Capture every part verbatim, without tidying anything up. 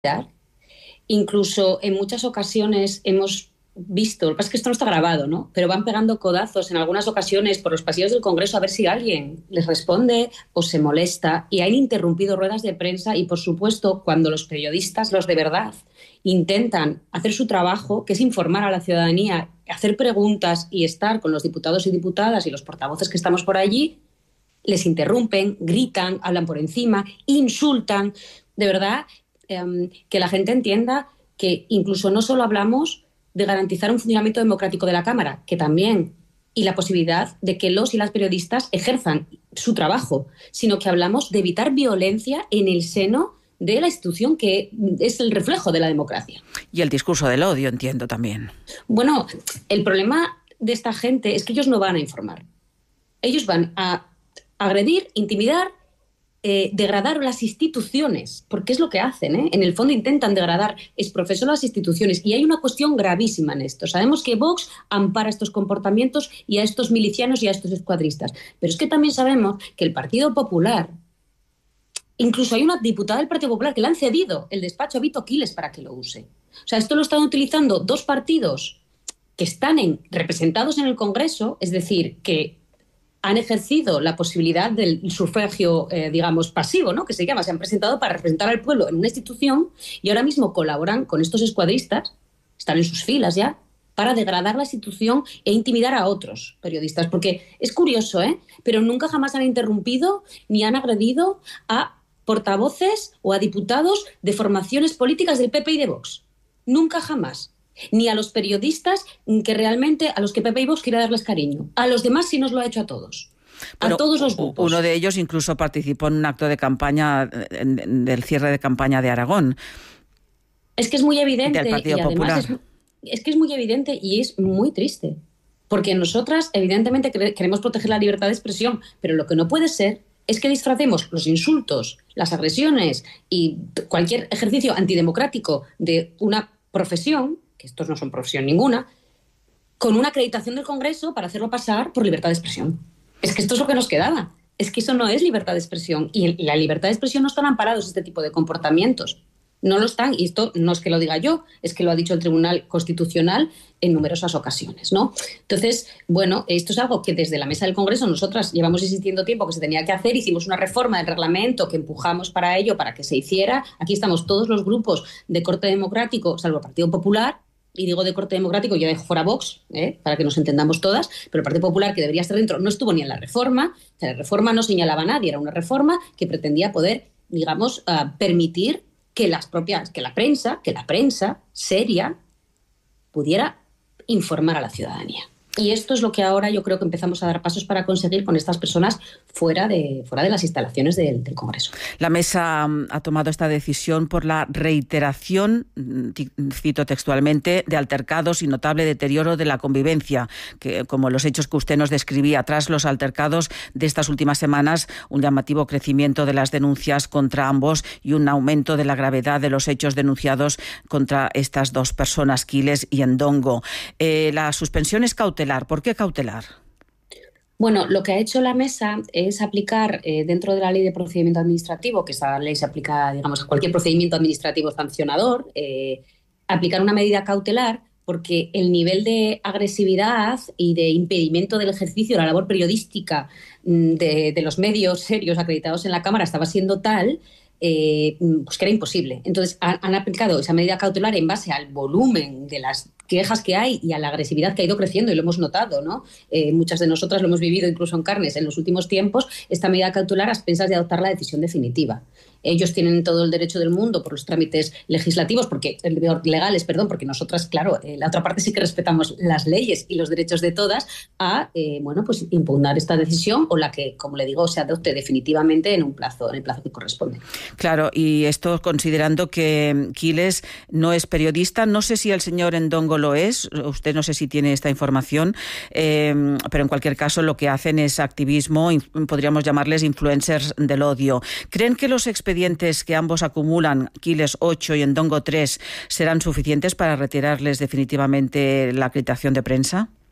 Incluso en muchas ocasiones hemos visto, lo que pasa es que esto no está grabado, ¿no? Pero van pegando codazos en algunas ocasiones por los pasillos del Congreso a ver si alguien les responde o se molesta, y han interrumpido ruedas de prensa. Y por supuesto, cuando los periodistas, los de verdad, intentan hacer su trabajo, que es informar a la ciudadanía, hacer preguntas y estar con los diputados y diputadas y los portavoces que estamos por allí, les interrumpen, gritan, hablan por encima, insultan. De verdad, eh, que la gente entienda que incluso no solo hablamos de garantizar un funcionamiento democrático de la Cámara, que también, y la posibilidad de que los y las periodistas ejerzan su trabajo, sino que hablamos de evitar violencia en el seno de la institución que es el reflejo de la democracia. Y el discurso del odio, entiendo también. Bueno, el problema de esta gente es que ellos no van a informar. Ellos van a agredir, intimidar, eh, degradar las instituciones, porque es lo que hacen, ¿eh? En el fondo intentan degradar es profeso las instituciones, y hay una cuestión gravísima en esto. Sabemos que Vox ampara estos comportamientos y a estos milicianos y a estos escuadristas, pero es que también sabemos que el Partido Popular, incluso hay una diputada del Partido Popular que le han cedido el despacho a Vito Quiles para que lo use. O sea, esto lo están utilizando dos partidos que están en, representados en el Congreso, es decir, que han ejercido la posibilidad del sufragio, eh, digamos, pasivo, ¿no?, que se llama. Se han presentado para representar al pueblo en una institución y ahora mismo colaboran con estos escuadristas, están en sus filas ya, para degradar la institución e intimidar a otros periodistas. Porque es curioso, ¿eh?, pero nunca jamás han interrumpido ni han agredido a portavoces o a diputados de formaciones políticas del P P y de Vox. Nunca jamás. Ni a los periodistas que realmente, a los que P P y Vox quiere darles cariño. A los demás sí nos lo ha hecho a todos. Bueno, a todos los grupos. Uno de ellos incluso participó en un acto de campaña, del cierre de campaña de Aragón. Es que es muy evidente. Del Partido y además Popular. Es, es que es muy evidente y es muy triste. Porque nosotras, evidentemente, queremos proteger la libertad de expresión, pero lo que no puede ser es que disfracemos los insultos, las agresiones y cualquier ejercicio antidemocrático de una profesión, que estos no son profesión ninguna, con una acreditación del Congreso para hacerlo pasar por libertad de expresión. Es que esto es lo que nos quedaba. Es que eso no es libertad de expresión. Y en la libertad de expresión no están amparados este tipo de comportamientos. No lo están, y esto no es que lo diga yo, es que lo ha dicho el Tribunal Constitucional en numerosas ocasiones, ¿no? Entonces, bueno, esto es algo que desde la mesa del Congreso nosotras llevamos insistiendo tiempo que se tenía que hacer. Hicimos una reforma del reglamento que empujamos para ello, para que se hiciera. Aquí estamos todos los grupos de corte democrático, salvo el Partido Popular, y digo de corte democrático, ya dejo fuera Vox, ¿eh?, para que nos entendamos todas, pero el Partido Popular, que debería estar dentro, no estuvo ni en la reforma. O sea, la reforma no señalaba a nadie, era una reforma que pretendía poder, digamos, uh, permitir que las propias, que la prensa, que la prensa seria pudiera informar a la ciudadanía. Y esto es lo que ahora yo creo que empezamos a dar pasos para conseguir con estas personas fuera de, fuera de las instalaciones del, del Congreso. La mesa ha tomado esta decisión por la reiteración, cito textualmente, de altercados y notable deterioro de la convivencia, que, como los hechos que usted nos describía. Tras los altercados de estas últimas semanas, un llamativo crecimiento de las denuncias contra ambos y un aumento de la gravedad de los hechos denunciados contra estas dos personas, Quiles y Ndongo. Eh, la suspensión es cautelar. ¿Por qué cautelar? Bueno, lo que ha hecho la mesa es aplicar eh, dentro de la ley de procedimiento administrativo, que esa ley se aplica, digamos, a cualquier procedimiento administrativo sancionador, eh, aplicar una medida cautelar, porque el nivel de agresividad y de impedimento del ejercicio de la labor periodística de, de los medios serios acreditados en la Cámara estaba siendo tal, eh, pues que era imposible. Entonces han, han aplicado esa medida cautelar en base al volumen de las quejas que hay y a la agresividad que ha ido creciendo, y lo hemos notado, ¿no? Eh, muchas de nosotras lo hemos vivido incluso en carnes en los últimos tiempos, esta medida cautelar a expensas de adoptar la decisión definitiva. Ellos tienen todo el derecho del mundo por los trámites legislativos, porque legales, perdón, porque nosotras, claro, eh, la otra parte sí que respetamos las leyes y los derechos de todas, a eh, bueno, pues impugnar esta decisión o la que, como le digo, se adopte definitivamente en un plazo, en el plazo que corresponde. Claro, y esto considerando que Quiles no es periodista, no sé si el señor Ndongo lo es, usted no sé si tiene esta información, eh, pero en cualquier caso lo que hacen es activismo, podríamos llamarles influencers del odio. ¿Creen que los expedientes que ambos acumulan, Quiles ocho y Ndongo tres, serán suficientes para retirarles definitivamente la acreditación de prensa?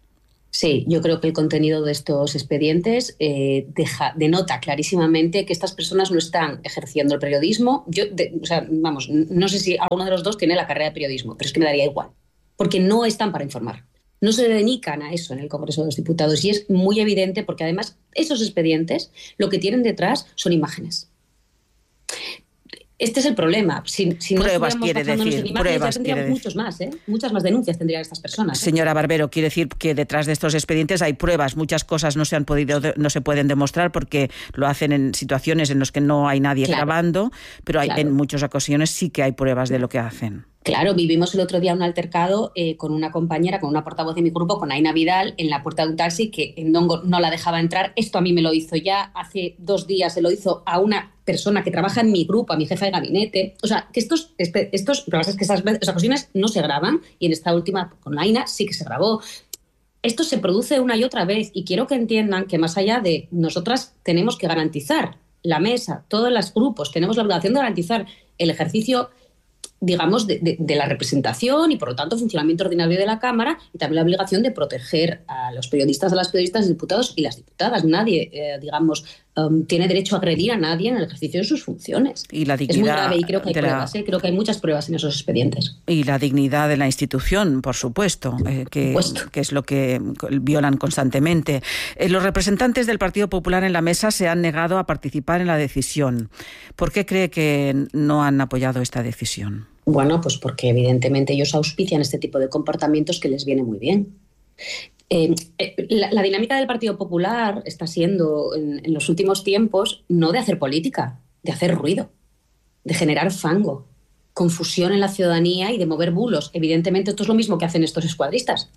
Sí, yo creo que el contenido de estos expedientes eh, deja, denota clarísimamente que estas personas no están ejerciendo el periodismo. Yo, de, o sea, vamos, no sé si alguno de los dos tiene la carrera de periodismo, pero es que me daría igual, porque no están para informar. No se dedican a eso en el Congreso de los Diputados y es muy evidente porque además esos expedientes lo que tienen detrás son imágenes. Este es el problema. Si, si no pruebas quiere decir, en imágenes, pruebas ya tendríamos muchos más, ¿eh? Muchas más denuncias tendrían estas personas. ¿eh? Señora Barbero, quiere decir que detrás de estos expedientes hay pruebas. Muchas cosas no se han podido, no se pueden demostrar porque lo hacen en situaciones en las que no hay nadie claro. grabando, pero hay, claro. en muchas ocasiones sí que hay pruebas de lo que hacen. Claro, vivimos el otro día un altercado eh, con una compañera, con una portavoz de mi grupo, con Aina Vidal, en la puerta de un taxi que en Ndongo no la dejaba entrar. Esto a mí me lo hizo ya hace dos días, se lo hizo a una persona que trabaja en mi grupo, a mi jefa de gabinete. O sea, que estos, este, estos lo que pasa es que esas, esas ocasiones no se graban y en esta última con Aina sí que se grabó. Esto se produce una y otra vez y quiero que entiendan que más allá de nosotras tenemos que garantizar la mesa, todos los grupos, tenemos la obligación de garantizar el ejercicio digamos, de, de, de la representación y, por lo tanto, funcionamiento ordinario de la Cámara y también la obligación de proteger a los periodistas, a las periodistas, diputados y las diputadas. Nadie, eh, digamos, um, tiene derecho a agredir a nadie en el ejercicio de sus funciones. Y la dignidad es muy grave y creo que hay pruebas, la... ¿eh? Creo que hay muchas pruebas en esos expedientes. Y la dignidad de la institución, por supuesto, eh, que, por supuesto, que es lo que violan constantemente. Eh, los representantes del Partido Popular en la mesa se han negado a participar en la decisión. ¿Por qué cree que no han apoyado esta decisión? Bueno, pues porque evidentemente ellos auspician este tipo de comportamientos que les viene muy bien. Eh, la, la dinámica del Partido Popular está siendo, en, en los últimos tiempos, no de hacer política, de hacer ruido, de generar fango, confusión en la ciudadanía y de mover bulos. Evidentemente esto es lo mismo que hacen estos escuadristas.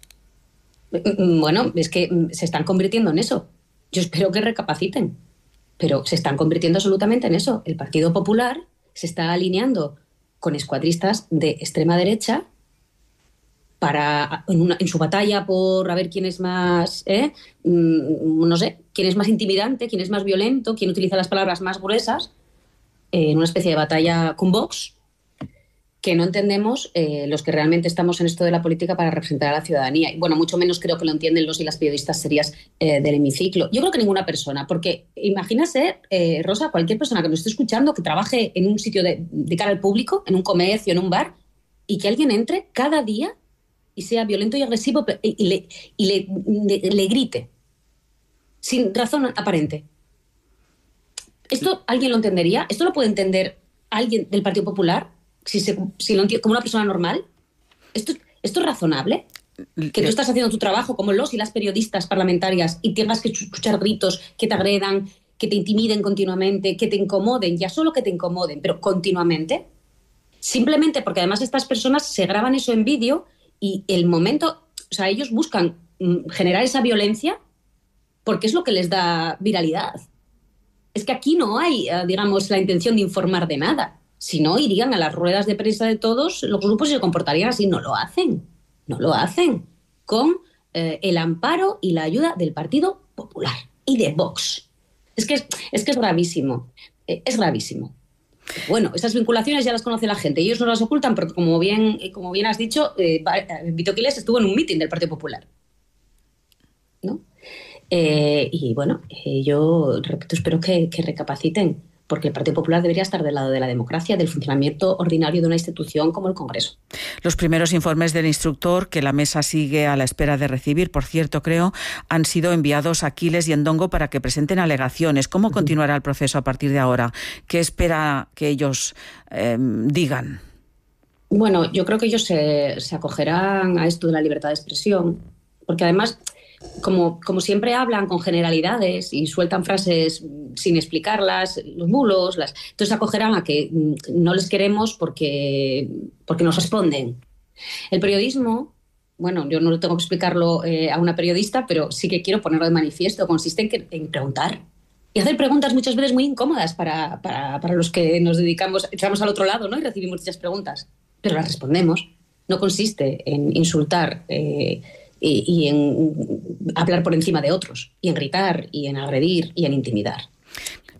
Bueno, es que se están convirtiendo en eso. Yo espero que recapaciten, pero se están convirtiendo absolutamente en eso. El Partido Popular se está alineando con escuadristas de extrema derecha para, en, una, en su batalla por a ver quién es más, ¿eh? no sé, quién es más intimidante, quién es más violento, quién utiliza las palabras más gruesas, eh, en una especie de batalla con Vox, que no entendemos eh, los que realmente estamos en esto de la política para representar a la ciudadanía. Y bueno, mucho menos creo que lo entienden los y las periodistas serias eh, del hemiciclo. Yo creo que ninguna persona, porque imagínase, eh, Rosa, cualquier persona que nos esté escuchando, que trabaje en un sitio de, de cara al público, en un comercio, en un bar, y que alguien entre cada día y sea violento y agresivo y, y, le, y le, le, le grite, sin razón aparente. ¿Esto alguien lo entendería? ¿Esto lo puede entender alguien del Partido Popular? Si, se, si lo entiende como una persona normal, ¿esto, ¿esto es razonable? Que tú estás haciendo tu trabajo como los y las periodistas parlamentarias y tengas que escuchar gritos que te agredan, que te intimiden continuamente, que te incomoden, ya solo que te incomoden, pero continuamente. Simplemente porque además estas personas se graban eso en vídeo y el momento, o sea, ellos buscan mm, generar esa violencia porque es lo que les da viralidad. Es que aquí no hay, eh, digamos, la intención de informar de nada. Si no, irían a las ruedas de prensa de todos los grupos y se comportarían así. No lo hacen, no lo hacen. Con eh, el amparo y la ayuda del Partido Popular y de Vox. Es que es, es, que es gravísimo, eh, es gravísimo. Bueno, esas vinculaciones ya las conoce la gente. Ellos no las ocultan porque, como bien, como bien has dicho, eh, Vito Quiles estuvo en un mitin del Partido Popular, ¿no? Eh, y bueno, eh, yo repito, espero que, que recapaciten, porque el Partido Popular debería estar del lado de la democracia, del funcionamiento ordinario de una institución como el Congreso. Los primeros informes del instructor, que la mesa sigue a la espera de recibir, por cierto, creo, han sido enviados a Quiles y Ndongo para que presenten alegaciones. ¿Cómo uh-huh. continuará el proceso a partir de ahora? ¿Qué espera que ellos eh, digan? Bueno, yo creo que ellos se, se acogerán a esto de la libertad de expresión, porque además... Como, como siempre hablan con generalidades y sueltan frases sin explicarlas, los bulos, las, entonces acogerán a que no les queremos porque, porque nos responden. El periodismo, bueno, yo no tengo que explicarlo eh, a una periodista, pero sí que quiero ponerlo de manifiesto, consiste en, que, en preguntar y hacer preguntas muchas veces muy incómodas para, para, para los que nos dedicamos, estamos al otro lado, ¿no? Y recibimos muchas preguntas, pero las respondemos. No consiste en insultar eh, Y, y en hablar por encima de otros, y en gritar, y en agredir, y en intimidar.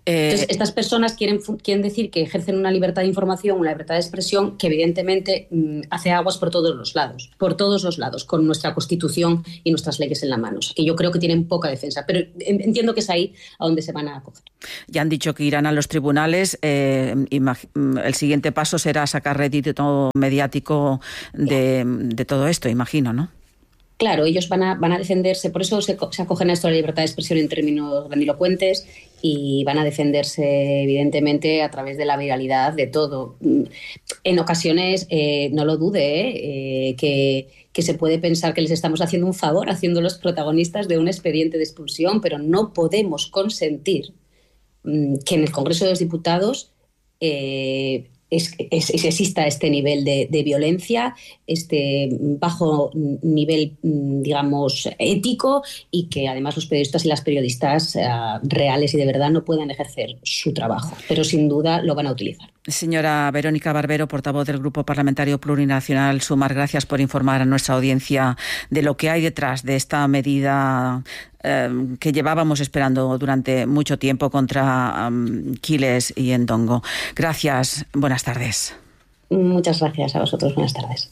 Eh, Entonces, estas personas quieren, quieren decir que ejercen una libertad de información, una libertad de expresión que evidentemente mmm, hace aguas por todos los lados, por todos los lados, con nuestra Constitución y nuestras leyes en la mano. O sea, que yo creo que tienen poca defensa, pero entiendo que es ahí a donde se van a acoger. Ya han dicho que irán a los tribunales. Eh, el siguiente paso será sacar rédito mediático de, de todo esto, imagino, ¿no? Claro, ellos van a, van a defenderse, por eso se, se acogen a esto de la libertad de expresión en términos grandilocuentes y van a defenderse evidentemente a través de la viralidad de todo. En ocasiones, eh, no lo dude, eh, que, que se puede pensar que les estamos haciendo un favor haciéndolos protagonistas de un expediente de expulsión, pero no podemos consentir mm, que en el Congreso de los Diputados eh, Es, es, es, exista este nivel de, de violencia, este bajo nivel, digamos, ético y que además los periodistas y las periodistas uh, reales y de verdad no puedan ejercer su trabajo, pero sin duda lo van a utilizar. Señora Verónica Barbero, portavoz del Grupo Parlamentario Plurinacional Sumar, gracias por informar a nuestra audiencia de lo que hay detrás de esta medida eh, que llevábamos esperando durante mucho tiempo contra um, Quiles y Ndongo. Gracias, buenas tardes. Muchas gracias a vosotros, buenas tardes.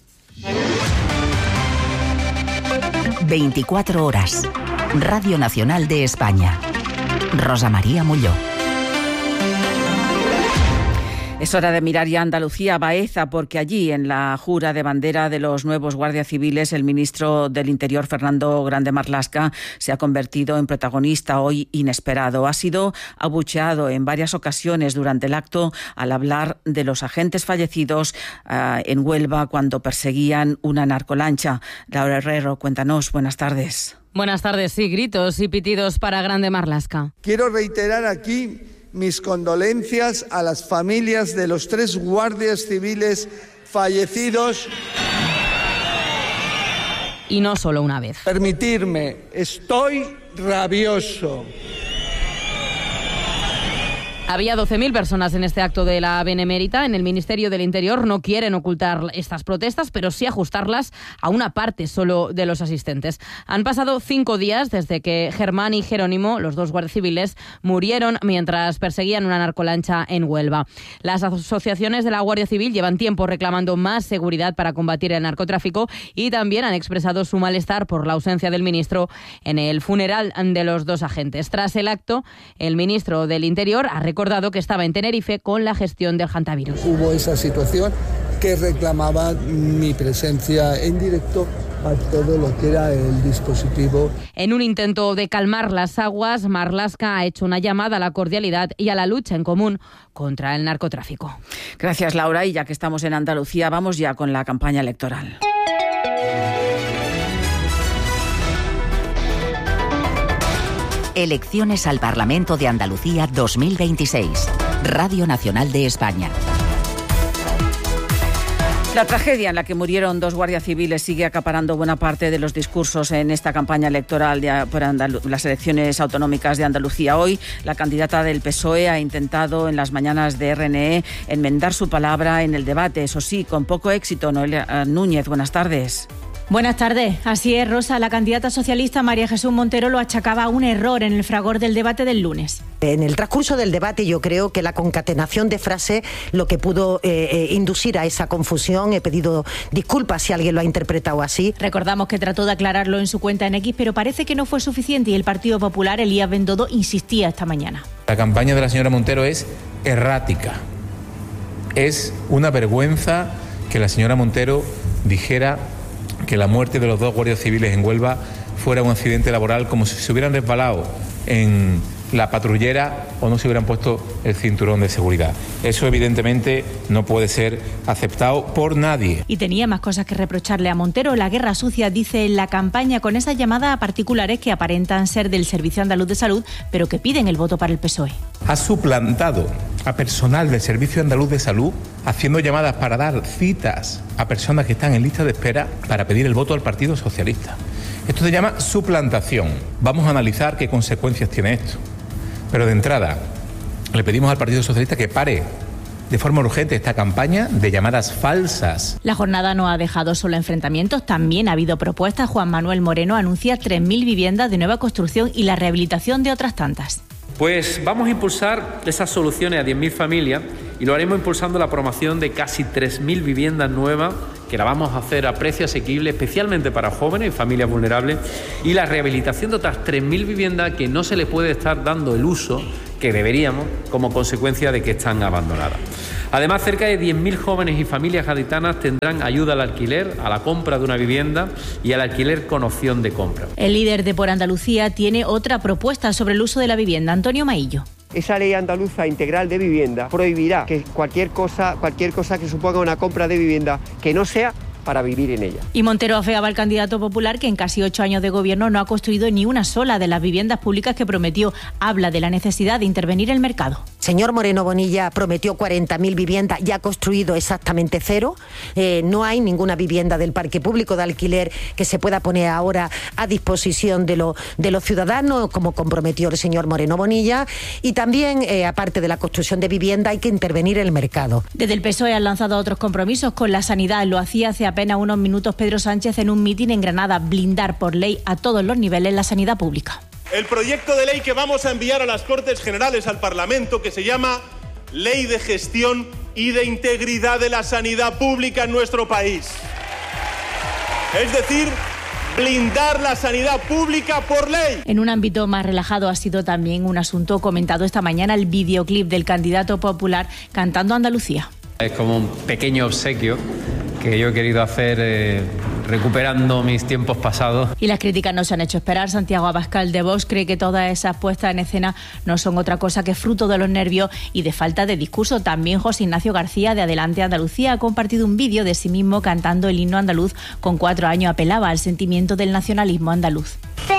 veinticuatro horas. Radio Nacional de España. Rosa María Molló. Es hora de mirar ya a Andalucía, a Baeza, porque allí, en la jura de bandera de los nuevos guardias civiles, el ministro del Interior, Fernando Grande Marlaska, se ha convertido en protagonista hoy inesperado. Ha sido abucheado en varias ocasiones durante el acto al hablar de los agentes fallecidos uh, en Huelva cuando perseguían una narcolancha. Laura Herrero, cuéntanos, buenas tardes. Buenas tardes, sí, gritos y pitidos para Grande Marlaska. Quiero reiterar aquí mis condolencias a las familias de los tres guardias civiles fallecidos. Y no solo una vez. Permitirme, estoy rabioso. Había doce mil personas en este acto de la Benemérita. En el Ministerio del Interior no quieren ocultar estas protestas, pero sí ajustarlas a una parte solo de los asistentes. Han pasado cinco días desde que Germán y Jerónimo, los dos guardias civiles, murieron mientras perseguían una narcolancha en Huelva. Las asociaciones de la Guardia Civil llevan tiempo reclamando más seguridad para combatir el narcotráfico y también han expresado su malestar por la ausencia del ministro en el funeral de los dos agentes. Tras el acto, el ministro del Interior ha recordado recordado que estaba en Tenerife con la gestión del hantavirus. Hubo esa situación que reclamaba mi presencia en directo a todo lo que era el dispositivo. En un intento de calmar las aguas, Marlaska ha hecho una llamada a la cordialidad y a la lucha en común contra el narcotráfico. Gracias, Laura. Y ya que estamos en Andalucía, vamos ya con la campaña electoral. Elecciones al Parlamento de Andalucía dos mil veintiséis. Radio Nacional de España. La tragedia en la que murieron dos guardias civiles sigue acaparando buena parte de los discursos en esta campaña electoral de, por Andalu- las elecciones autonómicas de Andalucía. Hoy, la candidata del P S O E ha intentado en las mañanas de R N E enmendar su palabra en el debate. Eso sí, con poco éxito. Noelia Núñez, buenas tardes. Buenas tardes. Así es, Rosa. La candidata socialista María Jesús Montero lo achacaba a un error en el fragor del debate del lunes. En el transcurso del debate yo creo que la concatenación de frases lo que pudo eh, eh, inducir a esa confusión. He pedido disculpas si alguien lo ha interpretado así. Recordamos que trató de aclararlo en su cuenta en X, pero parece que no fue suficiente y el Partido Popular, Elías Bendodo, insistía esta mañana. La campaña de la señora Montero es errática. Es una vergüenza que la señora Montero dijera que la muerte de los dos guardias civiles en Huelva fuera un accidente laboral, como si se hubieran resbalado en la patrullera o no se hubieran puesto el cinturón de seguridad. Eso evidentemente no puede ser aceptado por nadie. Y tenía más cosas que reprocharle a Montero. La guerra sucia, dice en la campaña, con esas llamadas a particulares que aparentan ser del Servicio Andaluz de Salud, pero que piden el voto para el P S O E. Ha suplantado a personal del Servicio Andaluz de Salud haciendo llamadas para dar citas a personas que están en lista de espera para pedir el voto al Partido Socialista. Esto se llama suplantación. Vamos a analizar qué consecuencias tiene esto. Pero de entrada, le pedimos al Partido Socialista que pare de forma urgente esta campaña de llamadas falsas. La jornada no ha dejado solo enfrentamientos, también ha habido propuestas. Juan Manuel Moreno anuncia tres mil viviendas de nueva construcción y la rehabilitación de otras tantas. Pues vamos a impulsar esas soluciones a diez mil familias y lo haremos impulsando la promoción de casi tres mil viviendas nuevas, que la vamos a hacer a precio asequible, especialmente para jóvenes y familias vulnerables, y la rehabilitación de otras tres mil viviendas que no se le puede estar dando el uso que deberíamos como consecuencia de que están abandonadas. Además, cerca de diez mil jóvenes y familias gaditanas tendrán ayuda al alquiler, a la compra de una vivienda y al alquiler con opción de compra. El líder de Por Andalucía tiene otra propuesta sobre el uso de la vivienda. Antonio Maillo. Esa ley andaluza integral de vivienda prohibirá que cualquier cosa, cualquier cosa que suponga una compra de vivienda que no sea para vivir en ella. Y Montero afeaba al candidato popular que en casi ocho años de gobierno no ha construido ni una sola de las viviendas públicas que prometió. Habla de la necesidad de intervenir el mercado. Señor Moreno Bonilla prometió cuarenta mil viviendas, ya ha construido exactamente cero. Eh, no hay ninguna vivienda del parque público de alquiler que se pueda poner ahora a disposición de, lo, de los ciudadanos, como comprometió el señor Moreno Bonilla. Y también, eh, aparte de la construcción de vivienda, hay que intervenir el mercado. Desde el P S O E han lanzado otros compromisos con la sanidad. Lo hacía hace apenas unos minutos Pedro Sánchez en un mitin en Granada: blindar por ley a todos los niveles la sanidad pública. El proyecto de ley que vamos a enviar a las Cortes Generales, al Parlamento, que se llama Ley de Gestión y de Integridad de la Sanidad Pública en nuestro país. Es decir, blindar la sanidad pública por ley. En un ámbito más relajado ha sido también un asunto comentado esta mañana: el videoclip del candidato popular cantando Andalucía. Es como un pequeño obsequio que yo he querido hacer eh, recuperando mis tiempos pasados. Y las críticas no se han hecho esperar. Santiago Abascal de Vox cree que todas esas puestas en escena no son otra cosa que fruto de los nervios y de falta de discurso. También José Ignacio García, de Adelante Andalucía, ha compartido un vídeo de sí mismo cantando el himno andaluz. Con cuatro años apelaba al sentimiento del nacionalismo andaluz.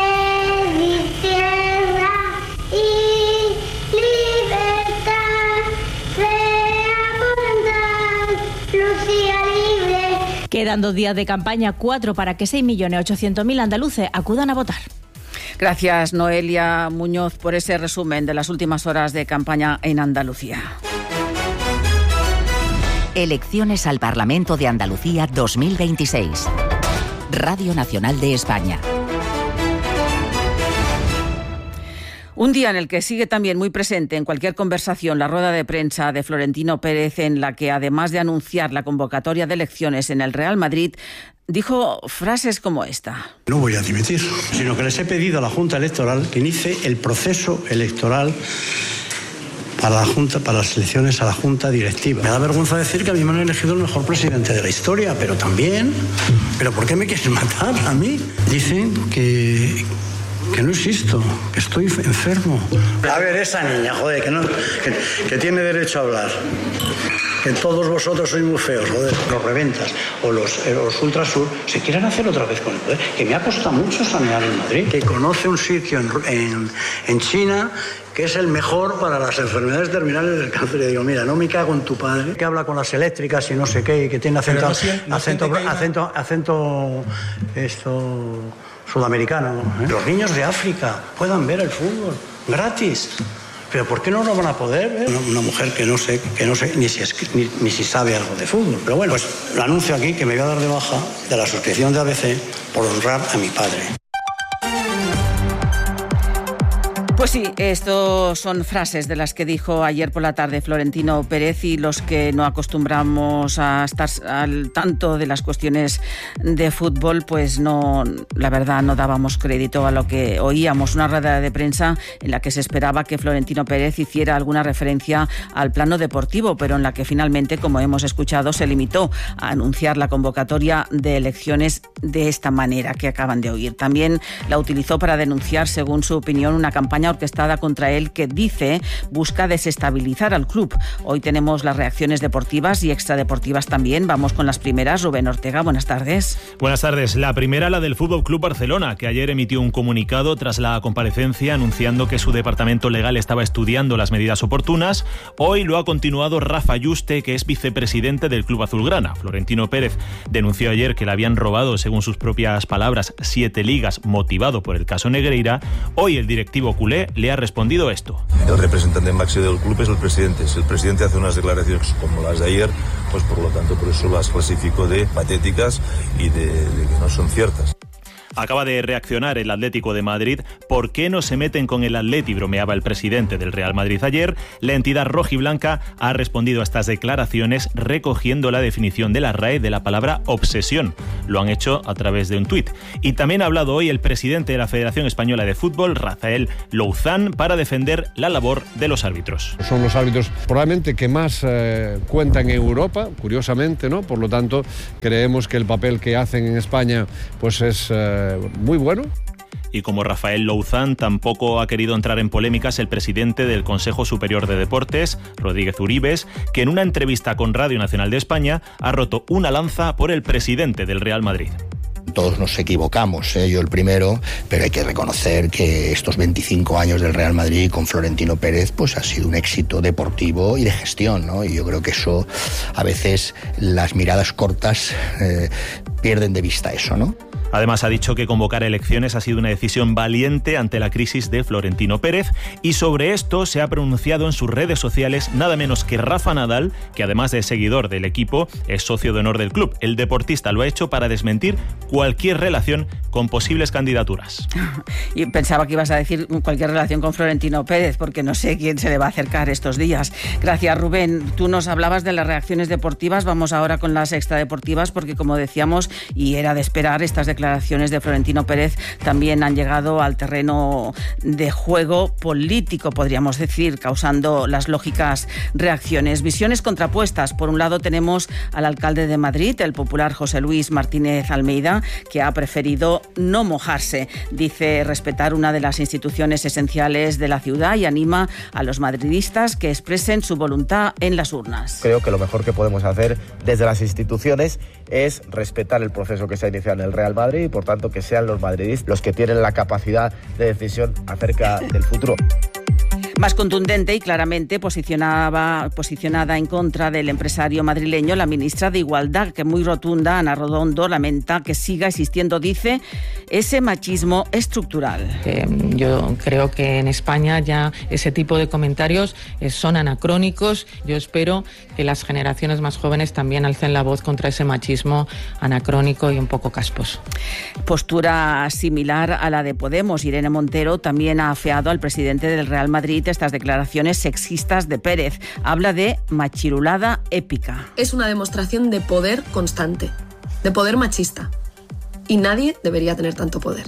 Quedan dos días de campaña, cuatro para que seis millones ochocientos mil andaluces acudan a votar. Gracias, Noelia Muñoz, por ese resumen de las últimas horas de campaña en Andalucía. Elecciones al Parlamento de Andalucía dos mil veintiséis. Radio Nacional de España. Un día en el que sigue también muy presente en cualquier conversación la rueda de prensa de Florentino Pérez, en la que, además de anunciar la convocatoria de elecciones en el Real Madrid, dijo frases como esta. No voy a dimitir, sino que les he pedido a la Junta Electoral que inicie el proceso electoral para la Junta, para las elecciones a la Junta Directiva. Me da vergüenza decir que a mí me han elegido el mejor presidente de la historia, pero también... ¿Pero por qué me quieren matar a mí? Dicen que... que no existo, que estoy enfermo. A ver, esa niña, joder, que, no, que, que tiene derecho a hablar. Que todos vosotros sois muy feos, joder. Los reventas o los, eh, los ultrasur se quieren hacer otra vez con el poder. Que me ha costado mucho sanear en Madrid. Que conoce un sitio en, en, en China que es el mejor para las enfermedades terminales del cáncer. Y digo, mira, no me cago en tu padre, que habla con las eléctricas y no sé qué, y que tiene acento, no siente, no acento, acento, acento, acento, esto... sudamericano. ¿eh? Los niños de África puedan ver el fútbol gratis. Pero ¿por qué no lo van a poder ver? Una, una mujer que no sé, que no sé ni si, es, ni, ni si sabe algo de fútbol. Pero bueno, pues lo anuncio aquí, que me voy a dar de baja de la suscripción de A B C por honrar a mi padre. Pues sí, esto son frases de las que dijo ayer por la tarde Florentino Pérez, y los que no acostumbramos a estar al tanto de las cuestiones de fútbol, pues no, la verdad no dábamos crédito a lo que oíamos. Una rueda de prensa en la que se esperaba que Florentino Pérez hiciera alguna referencia al plano deportivo, pero en la que finalmente, como hemos escuchado, se limitó a anunciar la convocatoria de elecciones de esta manera que acaban de oír. También la utilizó para denunciar, según su opinión, una campaña orquestada contra él que, dice, busca desestabilizar al club. Hoy tenemos las reacciones deportivas y extradeportivas también. Vamos con las primeras. Rubén Ortega, buenas tardes. Buenas tardes. La primera, la del Fútbol Club Barcelona, que ayer emitió un comunicado tras la comparecencia anunciando que su departamento legal estaba estudiando las medidas oportunas. Hoy lo ha continuado Rafa Yuste, que es vicepresidente del Club Azulgrana. Florentino Pérez denunció ayer que le habían robado, según sus propias palabras, siete ligas, motivado por el caso Negreira. Hoy el directivo culé le ha respondido esto. El representante máximo del club es el presidente. Si el presidente hace unas declaraciones como las de ayer, pues por lo tanto por eso las clasifico de patéticas y de, de que no son ciertas. Acaba de reaccionar el Atlético de Madrid. ¿Por qué no se meten con el Atleti?, bromeaba el presidente del Real Madrid ayer. La entidad rojiblanca ha respondido a estas declaraciones recogiendo la definición de la R A E de la palabra obsesión. Lo han hecho a través de un tuit. Y también ha hablado hoy el presidente de la Federación Española de Fútbol, Rafael Louzán, para defender la labor de los árbitros. Son los árbitros probablemente que más eh, cuentan en Europa, curiosamente, ¿no? Por lo tanto, creemos que el papel que hacen en España pues es eh, muy bueno. Y como Rafael Louzán, tampoco ha querido entrar en polémicas el presidente del Consejo Superior de Deportes, Rodríguez Uribes, que en una entrevista con Radio Nacional de España ha roto una lanza por el presidente del Real Madrid. Todos nos equivocamos, ¿eh? Yo el primero, pero hay que reconocer que estos veinticinco años del Real Madrid con Florentino Pérez pues ha sido un éxito deportivo y de gestión, ¿no? Y yo creo que eso, a veces las miradas cortas eh, pierden de vista eso, ¿no? Además, ha dicho que convocar elecciones ha sido una decisión valiente ante la crisis de Florentino Pérez, y sobre esto se ha pronunciado en sus redes sociales nada menos que Rafa Nadal, que además de seguidor del equipo, es socio de honor del club. El deportista lo ha hecho para desmentir cualquier relación con posibles candidaturas. Y pensaba que ibas a decir cualquier relación con Florentino Pérez, porque no sé quién se le va a acercar estos días. Gracias, Rubén. Tú nos hablabas de las reacciones deportivas, vamos ahora con las extradeportivas, porque como decíamos, y era de esperar, estas declaraciones declaraciones de Florentino Pérez también han llegado al terreno de juego político, podríamos decir, causando las lógicas reacciones. Visiones contrapuestas. Por un lado tenemos al alcalde de Madrid, el popular José Luis Martínez Almeida, que ha preferido no mojarse. Dice respetar una de las instituciones esenciales de la ciudad y anima a los madridistas que expresen su voluntad en las urnas. Creo que lo mejor que podemos hacer desde las instituciones es respetar el proceso que se ha iniciado en el Real Madrid y, por tanto, que sean los madridistas los que tienen la capacidad de decisión acerca del futuro. Más contundente y claramente posicionaba, posicionada en contra del empresario madrileño, la ministra de Igualdad, que muy rotunda, Ana Redondo, lamenta que siga existiendo, dice, ese machismo estructural. Eh, yo creo que en España ya ese tipo de comentarios eh, son anacrónicos. Yo espero que las generaciones más jóvenes también alcen la voz contra ese machismo anacrónico y un poco casposo. Postura similar a la de Podemos. Irene Montero también ha afeado al presidente del Real Madrid estas declaraciones sexistas de Pérez. Habla de machirulada épica. Es una demostración de poder constante, de poder machista. Y nadie debería tener tanto poder.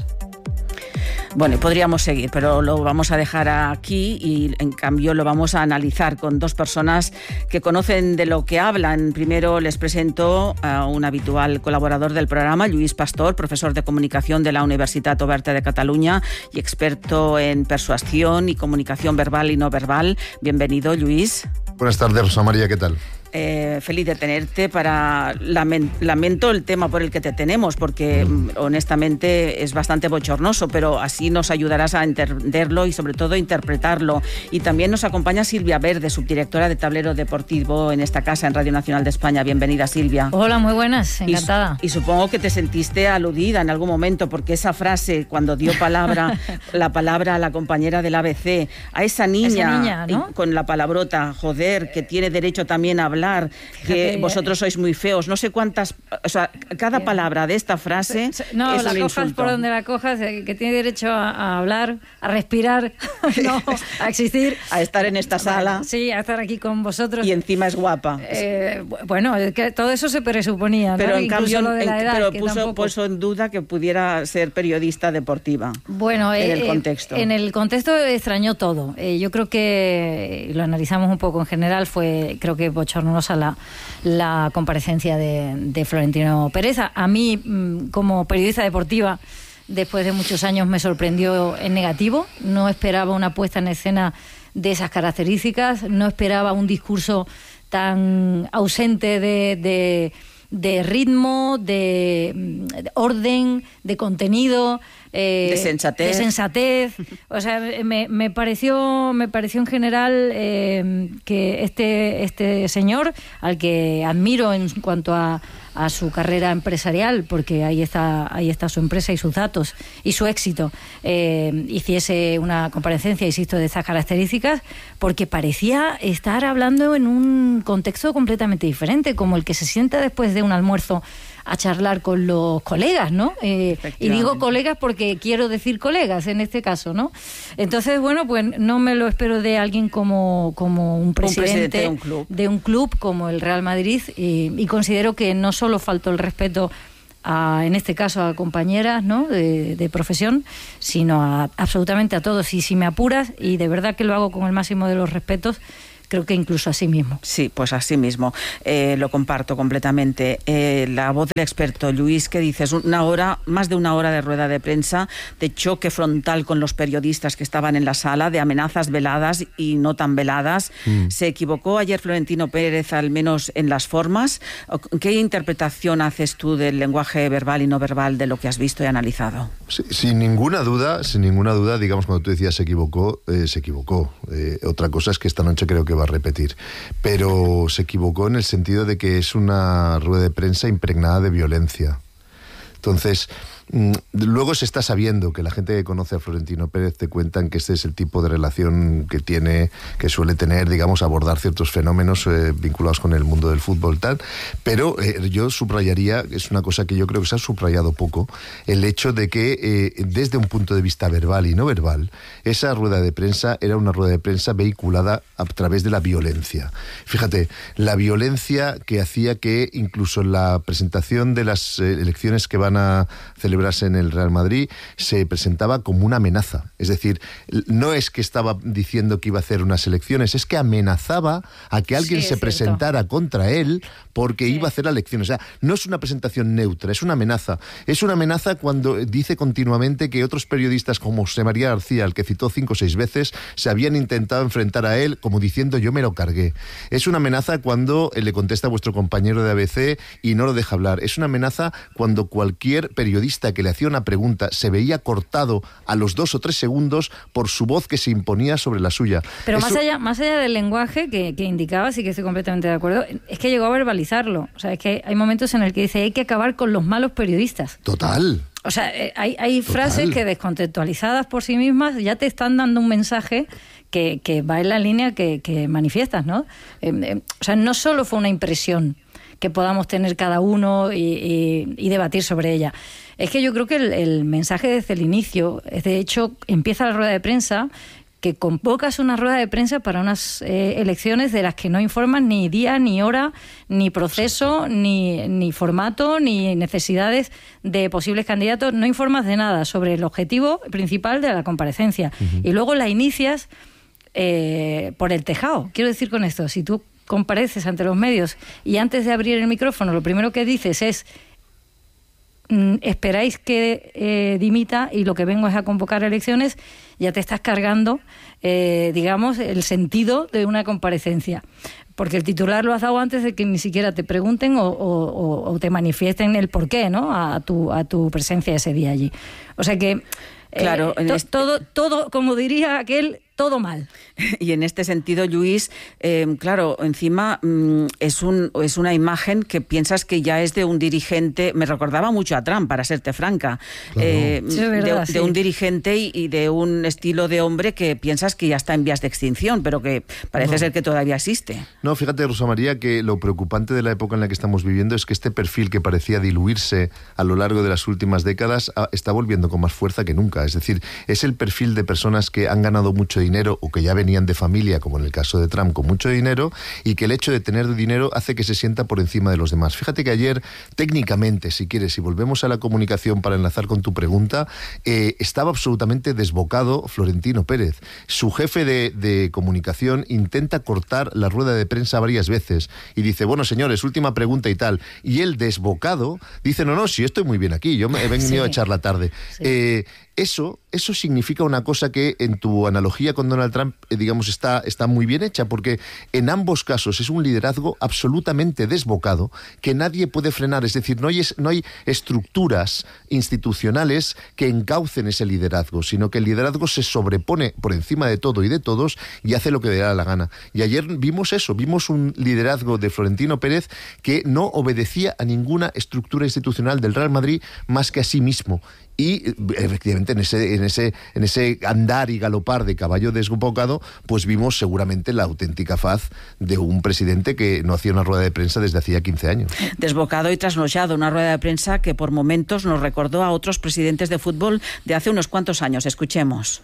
Bueno, podríamos seguir, pero lo vamos a dejar aquí y en cambio lo vamos a analizar con dos personas que conocen de lo que hablan. Primero les presento a un habitual colaborador del programa, Lluís Pastor, profesor de comunicación de la Universitat Oberta de Cataluña y experto en persuasión y comunicación verbal y no verbal. Bienvenido, Lluís. Buenas tardes, Rosa María, ¿qué tal? Eh, feliz de tenerte. Para lamento el tema por el que te tenemos, porque mm. honestamente es bastante bochornoso, pero así nos ayudarás a entenderlo y sobre todo a interpretarlo. Y también nos acompaña Silvia Verde, subdirectora de Tablero Deportivo en esta casa, en Radio Nacional de España. Bienvenida, Silvia. Hola, muy buenas, encantada. Y, y supongo que te sentiste aludida en algún momento, porque esa frase, cuando dio palabra la palabra a la compañera del A B C, a esa niña, esa niña, ¿no? con la palabrota, joder, que tiene derecho también a hablar, que vosotros sois muy feos, no sé cuántas, o sea, cada palabra de esta frase no, es la un cojas insulto. Por donde la cojas, que tiene derecho a, a hablar, a respirar, no, a existir, a estar en esta sala, sí, a estar aquí con vosotros, y encima es guapa. Eh, bueno, que todo eso se presuponía, pero ¿no? en Incluso cambio, lo de la edad, pero que puso, tampoco... puso en duda que pudiera ser periodista deportiva. Bueno, en eh, el contexto. En el contexto extrañó todo. Eh, yo creo que lo analizamos un poco en general, fue creo que bochornosa la la comparecencia de, de Florentino Pérez. A, a mí, como periodista deportiva, después de muchos años me sorprendió en negativo. No esperaba una puesta en escena de esas características, no esperaba un discurso tan ausente de, de, de ritmo, de, de orden, de contenido. Eh, de sensatez. De sensatez. O sea, me, me pareció, me pareció en general eh, que este, este señor, al que admiro en cuanto a, a su carrera empresarial, porque ahí está, ahí está su empresa y sus datos y su éxito, eh, hiciese una comparecencia, insisto, de estas características, porque parecía estar hablando en un contexto completamente diferente, como el que se sienta después de un almuerzo a charlar con los colegas, ¿no? Eh, y digo colegas porque quiero decir colegas en este caso, ¿no? Entonces, bueno, pues no me lo espero de alguien como, como un presidente, un presidente de, un club. de un club como el Real Madrid, y, y considero que no solo faltó el respeto a, en este caso a compañeras, ¿no?, de, de profesión, sino a absolutamente a todos. Y si me apuras, y de verdad que lo hago con el máximo de los respetos, creo que incluso a sí mismo. Sí, pues a sí mismo. Eh, lo comparto completamente. Eh, la voz del experto, Luis, ¿qué dices? Una hora, más de una hora de rueda de prensa, de choque frontal con los periodistas que estaban en la sala, de amenazas veladas y no tan veladas. Mm. ¿Se equivocó ayer Florentino Pérez, al menos en las formas? ¿Qué interpretación haces tú del lenguaje verbal y no verbal de lo que has visto y analizado? Sí, sin ninguna duda, sin ninguna duda, digamos, cuando tú decías se equivocó, eh, se equivocó. Eh, otra cosa es que esta noche creo que va a repetir, pero se equivocó en el sentido de que es una rueda de prensa impregnada de violencia. Entonces, luego se está sabiendo que la gente que conoce a Florentino Pérez te cuentan que este es el tipo de relación que tiene, que suele tener, digamos, abordar ciertos fenómenos eh, vinculados con el mundo del fútbol, tal. Pero eh, yo subrayaría, es una cosa que yo creo que se ha subrayado poco, el hecho de que eh, desde un punto de vista verbal y no verbal, esa rueda de prensa era una rueda de prensa vehiculada a través de la violencia. Fíjate, la violencia que hacía que incluso en la presentación de las eh, elecciones que van a celebrarse en el Real Madrid se presentaba como una amenaza. Es decir, no es que estaba diciendo que iba a hacer unas elecciones, es que amenazaba a que alguien sí, se presentara contra él porque sí. iba a hacer elecciones. O sea, no es una presentación neutra, es una amenaza. Es una amenaza cuando dice continuamente que otros periodistas como José María García, al que citó cinco o seis veces, se habían intentado enfrentar a él como diciendo yo me lo cargué. Es una amenaza cuando le contesta a vuestro compañero de A B C y no lo deja hablar. Es una amenaza cuando cualquier periodista que le hacía una pregunta se veía cortado a los dos o tres segundos por su voz que se imponía sobre la suya. Pero Eso... más allá más allá del lenguaje que, que indicaba, sí que estoy completamente de acuerdo, es que llegó a verbalizarlo. O sea, es que hay momentos en el que dice hay que acabar con los malos periodistas. Total. O sea, hay, hay frases que descontextualizadas por sí mismas ya te están dando un mensaje que, que va en la línea que, que manifiestas, ¿no? Eh, eh, o sea, no solo fue una impresión que podamos tener cada uno y, y, y debatir sobre ella. Es que yo creo que el, el mensaje desde el inicio, es de hecho, empieza la rueda de prensa, que convocas una rueda de prensa para unas eh, elecciones de las que no informan ni día, ni hora, ni proceso, ni, ni formato, ni necesidades de posibles candidatos. No informas de nada sobre el objetivo principal de la comparecencia. Uh-huh. Y luego la inicias eh, por el tejado. Quiero decir con esto, si tú compareces ante los medios y antes de abrir el micrófono lo primero que dices es mm, esperáis que eh, dimita y lo que vengo es a convocar elecciones, ya te estás cargando eh, digamos el sentido de una comparecencia, porque el titular lo has dado antes de que ni siquiera te pregunten o, o, o te manifiesten el porqué, ¿no?, a tu, a tu presencia ese día allí. O sea que claro, eh, to, este... todo, todo, como diría aquel, todo mal. Y en este sentido, Luis, eh, claro, encima mm, es un es una imagen que piensas que ya es de un dirigente, me recordaba mucho a Trump, para serte franca, claro. eh, sí, verdad, de, sí. de un dirigente y, y de un estilo de hombre que piensas que ya está en vías de extinción, pero que parece no. ser que todavía existe. No, fíjate, Rosa María, que lo preocupante de la época en la que estamos viviendo es que este perfil que parecía diluirse a lo largo de las últimas décadas está volviendo con más fuerza que nunca. Es decir, es el perfil de personas que han ganado mucho dinero o que ya venían de familia, como en el caso de Trump, con mucho dinero, y que el hecho de tener dinero hace que se sienta por encima de los demás. Fíjate que ayer, técnicamente, si quieres, si volvemos a la comunicación para enlazar con tu pregunta, eh, estaba absolutamente desbocado Florentino Pérez. Su jefe de, de comunicación intenta cortar la rueda de prensa varias veces y dice, bueno, señores, última pregunta y tal. Y él, desbocado, dice, no, no, sí, estoy muy bien aquí, yo me he venido sí. a echar la tarde. Sí. Eh, Eso, eso significa una cosa que en tu analogía con Donald Trump, eh, digamos, está, está muy bien hecha, porque en ambos casos es un liderazgo absolutamente desbocado que nadie puede frenar. Es decir, no hay, no hay estructuras institucionales que encaucen ese liderazgo, sino que el liderazgo se sobrepone por encima de todo y de todos y hace lo que le da la gana. Y ayer vimos eso, vimos un liderazgo de Florentino Pérez que no obedecía a ninguna estructura institucional del Real Madrid más que a sí mismo. Y efectivamente efectivamente en ese, en ese, en ese andar y galopar de caballo desbocado, pues vimos seguramente la auténtica faz de un presidente que no hacía una rueda de prensa desde hacía quince años. Desbocado y trasnochado, una rueda de prensa que por momentos nos recordó a otros presidentes de fútbol de hace unos cuantos años. Escuchemos.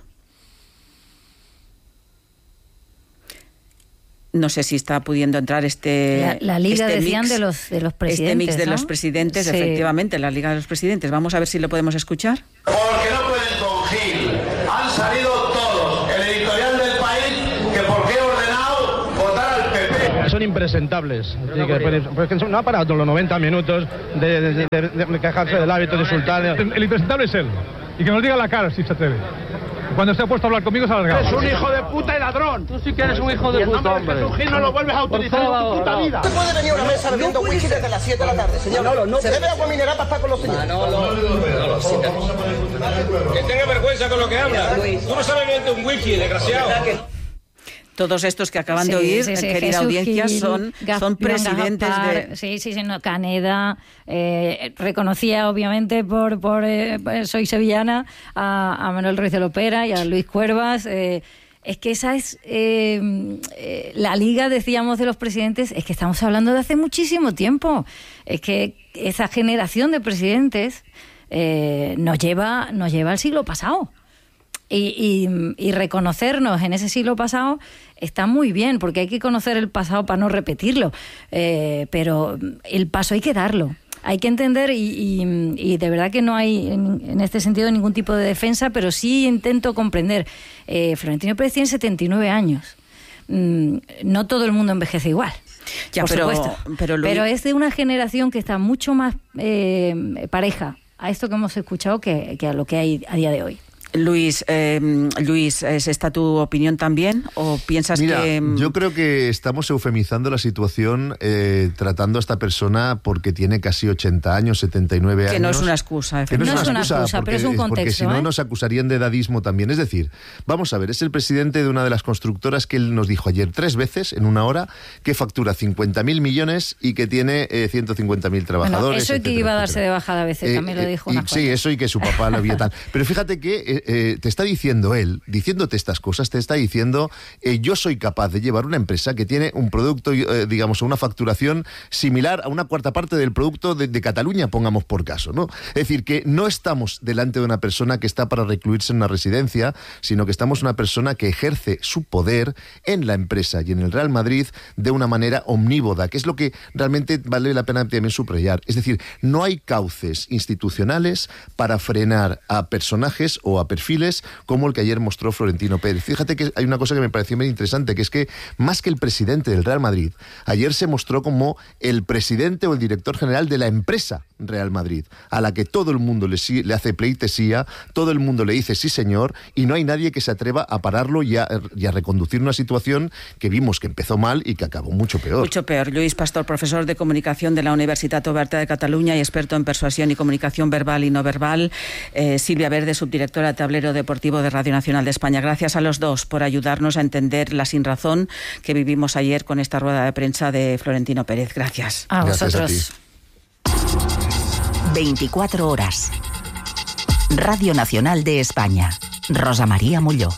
No sé si está pudiendo entrar este La, la liga, este decían, mix, de los, de los presidentes, Este mix de ¿no? los presidentes, Sí. efectivamente, la liga de los presidentes. Vamos a ver si lo podemos escuchar. Porque no pueden con Gil. Han salido todos. El editorial del País, que por qué he ordenado votar al P P. Son impresentables. Así que, pues, no ha parado los noventa minutos de, de, de, de, de quejarse del hábito de insultar. El, el impresentable es él. Y que nos diga la cara si se atreve. Cuando se ha puesto a hablar conmigo se ha alargado. Es un hijo de puta y ladrón. Tú sí que eres un hijo de puta, hombre. Jesús Gil no lo vuelves a utilizar en tu puta vida. No puede venir a una mesa bebiendo whisky desde las siete de la tarde, señor. Manolo, no. Se bebe agua mineral para estar con los señores. Manolo, que tenga vergüenza con lo que habla. Tú no sabes beber un whisky, desgraciado. Todos estos que acaban Sí, de oír, sí, sí, querida Jesús audiencia, Gil, son, Gaz- son presidentes Gazapar, de... Sí, sí, sí, no, Caneda, eh, reconocía obviamente por, por eh, soy sevillana, a, a Manuel Ruiz de Lopera y a Luis Cuervas. Eh, es que esa es eh, eh, la liga, decíamos, de los presidentes, es que estamos hablando de hace muchísimo tiempo. Es que esa generación de presidentes eh, nos lleva, nos lleva al siglo pasado. Y, y, y reconocernos en ese siglo pasado está muy bien, porque hay que conocer el pasado para no repetirlo, eh, pero el paso hay que darlo. Hay que entender, y, y, y de verdad que no hay en, en este sentido ningún tipo de defensa, pero sí intento comprender. Eh, Florentino Pérez tiene setenta y nueve años. Mm, no todo el mundo envejece igual. Ya, por pero, supuesto. pero, Luis... pero es de una generación que está mucho más eh, pareja a esto que hemos escuchado que, que a lo que hay a día de hoy. Luis, eh, Luis, ¿es esta tu opinión también? ¿O piensas Mira, que...? yo creo que estamos eufemizando la situación eh, tratando a esta persona porque tiene casi ochenta años, setenta y nueve años. Que no es una excusa. Que no, no es una una excusa, excusa, porque, pero es un contexto. porque si no ¿eh? nos acusarían de edadismo también. Es decir, vamos a ver, es el presidente de una de las constructoras que él nos dijo ayer tres veces en una hora que factura cincuenta mil millones y que tiene eh, ciento cincuenta mil trabajadores. Bueno, eso y que etcétera, iba a darse etcétera. de bajada a veces, Eh, también lo eh, dijo y, una Sí, eso y que su papá lo había tal. Pero fíjate que eh, eh, te está diciendo él, diciéndote estas cosas, te está diciendo eh, yo soy capaz de llevar una empresa que tiene un producto, eh, digamos, una facturación similar a una cuarta parte del producto de, de Cataluña, pongamos por caso, ¿no? Es decir, que no estamos delante de una persona que está para recluirse en una residencia, sino que estamos una persona que ejerce su poder en la empresa y en el Real Madrid de una manera omnívoda, que es lo que realmente vale la pena también subrayar. Es decir, no hay cauces institucionales para frenar a personajes o a perfiles como el que ayer mostró Florentino Pérez. Fíjate que hay una cosa que me pareció muy interesante, que es que más que el presidente del Real Madrid, ayer se mostró como el presidente o el director general de la empresa Real Madrid, a la que todo el mundo le, le hace pleitesía, todo el mundo le dice sí señor, y no hay nadie que se atreva a pararlo y a, y a reconducir una situación que vimos que empezó mal y que acabó mucho peor. Mucho peor. Luis Pastor, profesor de comunicación de la Universitat Oberta de Cataluña y experto en persuasión y comunicación verbal y no verbal. Eh, Silvia Verde, subdirectora de Tablero Deportivo de Radio Nacional de España. Gracias a los dos por ayudarnos a entender la sinrazón que vivimos ayer con esta rueda de prensa de Florentino Pérez. Gracias. A Gracias vosotros. a ti. veinticuatro horas. Radio Nacional de España. Rosa María Mulló.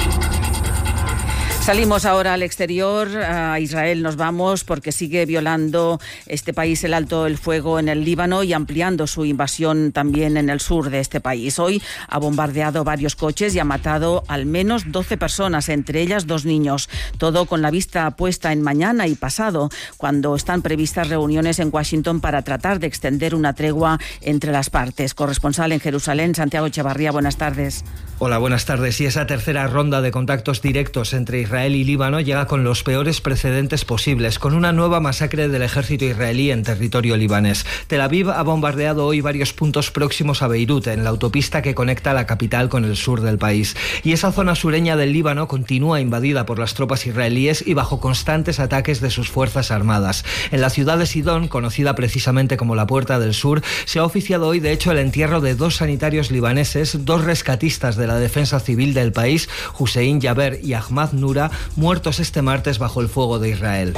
Salimos ahora al exterior, a Israel nos vamos porque sigue violando este país el alto el fuego en el Líbano y ampliando su invasión también en el sur de este país. Hoy ha bombardeado varios coches y ha matado al menos doce personas, entre ellas dos niños. Todo con la vista puesta en mañana y pasado, cuando están previstas reuniones en Washington para tratar de extender una tregua entre las partes. Corresponsal en Jerusalén, Santiago Echevarría, buenas tardes. Hola, buenas tardes. Y esa tercera ronda de contactos directos entre Israel y Líbano llega con los peores precedentes posibles, con una nueva masacre del ejército israelí en territorio libanés. Tel Aviv ha bombardeado hoy varios puntos próximos a Beirut, en la autopista que conecta la capital con el sur del país. Y esa zona sureña del Líbano continúa invadida por las tropas israelíes y bajo constantes ataques de sus fuerzas armadas. En la ciudad de Sidón, conocida precisamente como la Puerta del Sur, se ha oficiado hoy de hecho el entierro de dos sanitarios libaneses, dos rescatistas de la defensa civil del país, Hussein Yaber y Ahmad Noura, Gaza, muertos este martes bajo el fuego de Israel.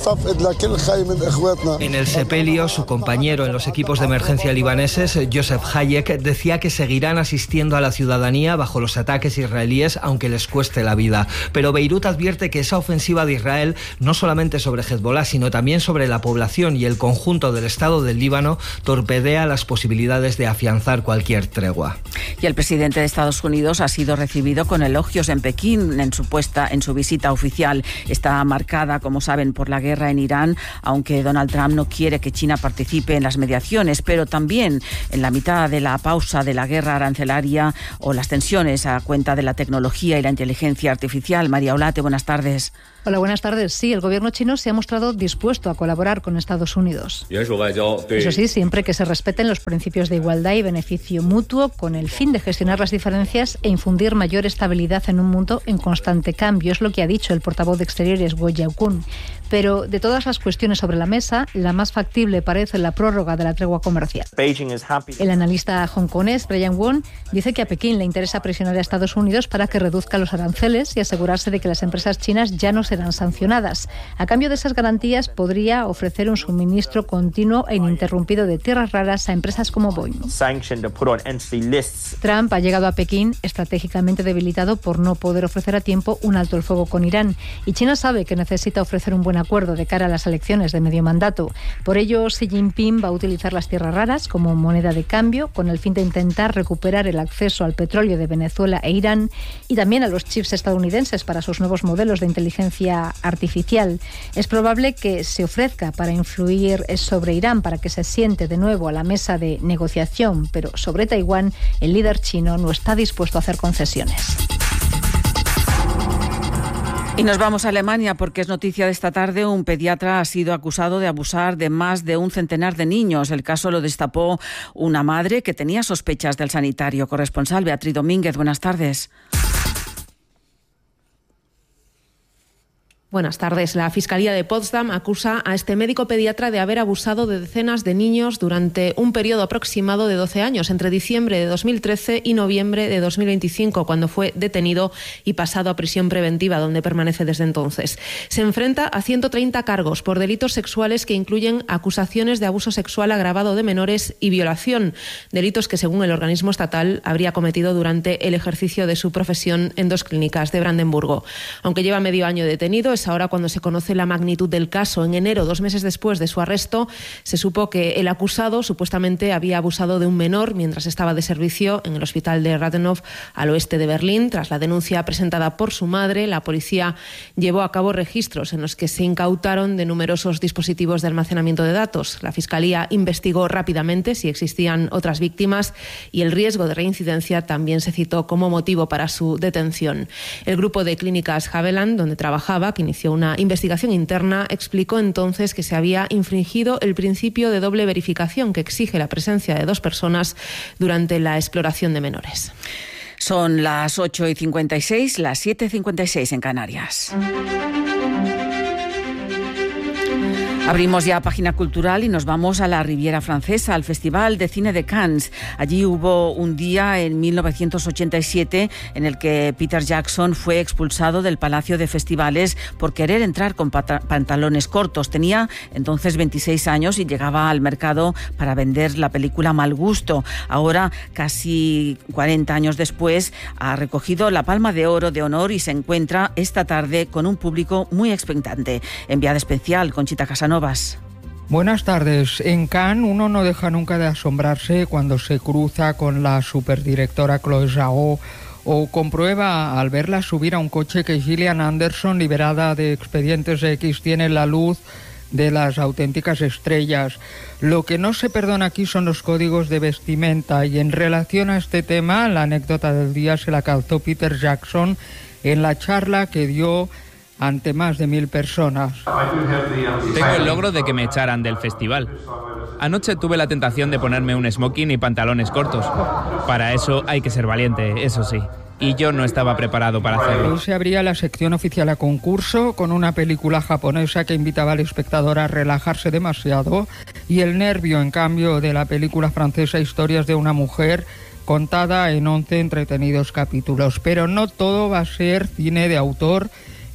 En el sepelio, su compañero en los equipos de emergencia libaneses, Joseph Hayek, decía que seguirán asistiendo a la ciudadanía bajo los ataques israelíes, aunque les cueste la vida. Pero Beirut advierte que esa ofensiva de Israel, no solamente sobre Hezbollah, sino también sobre la población y el conjunto del Estado del Líbano, torpedea las posibilidades de afianzar cualquier tregua. Y el presidente de Estados Unidos ha sido recibido con elogios en Pekín en su, puesta, en su visita oficial. Está marcada, como saben, por la guerra en Irán, aunque Donald Trump no quiere que China participe en las mediaciones, pero también en la mitad de la pausa de la guerra arancelaria o las tensiones a cuenta de la tecnología y la inteligencia artificial. María Olate, buenas tardes. Hola, buenas tardes. Sí, el gobierno chino se ha mostrado dispuesto a colaborar con Estados Unidos. Eso sí, siempre que se respeten los principios de igualdad y beneficio mutuo, con el fin de gestionar las diferencias e infundir mayor estabilidad en un mundo en constante cambio. Es lo que ha dicho el portavoz de Exteriores, Guo Jiakun. Pero de todas las cuestiones sobre la mesa, la más factible parece la prórroga de la tregua comercial. El analista hongkonés Brian Wong dice que a Pekín le interesa presionar a Estados Unidos para que reduzca los aranceles y asegurarse de que las empresas chinas ya no serán sancionadas. A cambio de esas garantías, podría ofrecer un suministro continuo e ininterrumpido de tierras raras a empresas como Boeing. Trump ha llegado a Pekín estratégicamente debilitado por no poder ofrecer a tiempo un alto el fuego con Irán, y China sabe que necesita ofrecer un buen acuerdo de cara a las elecciones de medio mandato. Por ello, Xi Jinping va a utilizar las tierras raras como moneda de cambio con el fin de intentar recuperar el acceso al petróleo de Venezuela e Irán y también a los chips estadounidenses para sus nuevos modelos de inteligencia artificial. Es probable que se ofrezca para influir sobre Irán para que se siente de nuevo a la mesa de negociación, pero sobre Taiwán el líder chino no está dispuesto a hacer concesiones. Y nos vamos a Alemania porque es noticia de esta tarde. Un pediatra ha sido acusado de abusar de más de un centenar de niños. El caso lo destapó una madre que tenía sospechas del sanitario. Corresponsal Beatriz Domínguez, buenas tardes. Buenas tardes. La Fiscalía de Potsdam acusa a este médico pediatra de haber abusado de decenas de niños durante un periodo aproximado de doce años, entre diciembre de dos mil trece y noviembre de dos mil veinticinco, cuando fue detenido y pasado a prisión preventiva, donde permanece desde entonces. Se enfrenta a ciento treinta cargos por delitos sexuales que incluyen acusaciones de abuso sexual agravado de menores y violación, delitos que, según el organismo estatal, habría cometido durante el ejercicio de su profesión en dos clínicas de Brandenburgo. Aunque lleva medio año detenido, es ahora cuando se conoce la magnitud del caso. En enero, dos meses después de su arresto, se supo que el acusado supuestamente había abusado de un menor mientras estaba de servicio en el hospital de Rathenow, al oeste de Berlín. Tras la denuncia presentada por su madre, la policía llevó a cabo registros en los que se incautaron de numerosos dispositivos de almacenamiento de datos. La Fiscalía investigó rápidamente si existían otras víctimas y el riesgo de reincidencia también se citó como motivo para su detención. El grupo de clínicas Haveland, donde trabajaba, que inició una investigación interna, explicó entonces que se había infringido el principio de doble verificación que exige la presencia de dos personas durante la exploración de menores. Son las ocho y cincuenta y seis, las siete y cincuenta y seis en Canarias. Abrimos ya página cultural y nos vamos a la Riviera Francesa, al Festival de Cine de Cannes. Allí hubo un día en mil novecientos ochenta y siete en el que Peter Jackson fue expulsado del Palacio de Festivales por querer entrar con pantalones cortos. Tenía entonces veintiséis años y llegaba al mercado para vender la película Mal Gusto. Ahora, casi cuarenta años después, ha recogido la Palma de Oro de Honor y se encuentra esta tarde con un público muy expectante. Enviada especial, Conchita Casanova. Buenas tardes. En Cannes uno no deja nunca de asombrarse cuando se cruza con la superdirectora Chloé Zhao o comprueba al verla subir a un coche que Gillian Anderson, liberada de Expedientes X, tiene la luz de las auténticas estrellas. Lo que no se perdona aquí son los códigos de vestimenta, y en relación a este tema, la anécdota del día se la calzó Peter Jackson en la charla que dio ante más de mil personas. Tengo el logro de que me echaran del festival. Anoche tuve la tentación de ponerme un smoking y pantalones cortos. Para eso hay que ser valiente, eso sí. Y yo no estaba preparado para hacerlo. Hoy se abría la sección oficial a concurso con una película japonesa que invitaba al espectador a relajarse demasiado, y el nervio, en cambio, de la película francesa Historias de una mujer, contada en once entretenidos capítulos. Pero no todo va a ser cine de autor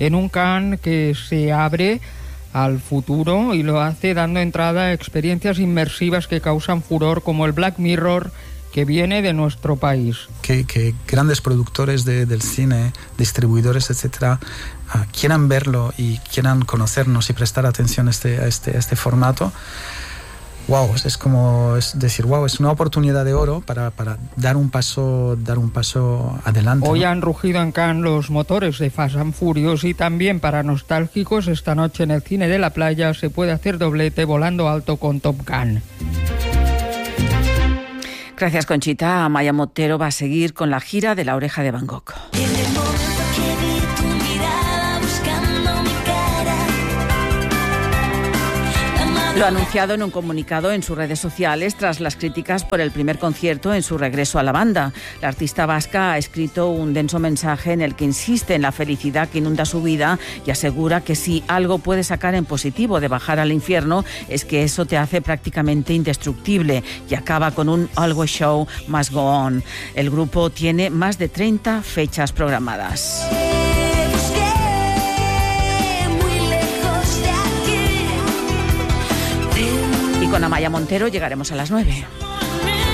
en un Cannes que se abre al futuro y lo hace dando entrada a experiencias inmersivas que causan furor, como el Black Mirror, que viene de nuestro país. Que, que grandes productores de, del cine, distribuidores, etcétera, uh, quieran verlo y quieran conocernos y prestar atención a este, a este, a este formato. Wow, es como es decir, wow, es una oportunidad de oro para, para dar un paso, dar un paso adelante. Hoy ¿no? han rugido en Cannes los motores de Fast and Furious, y también para nostálgicos, esta noche en el cine de la playa se puede hacer doblete volando alto con Top Gun. Gracias, Conchita. Amaya Montero va a seguir con la gira de La Oreja de Van Gogh. Lo ha anunciado en un comunicado en sus redes sociales tras las críticas por el primer concierto en su regreso a la banda. La artista vasca ha escrito un denso mensaje en el que insiste en la felicidad que inunda su vida y asegura que si algo puede sacar en positivo de bajar al infierno es que eso te hace prácticamente indestructible, y acaba con un Always Show Must Go On. El grupo tiene más de treinta fechas programadas. Con Amaya Montero llegaremos a las nueve.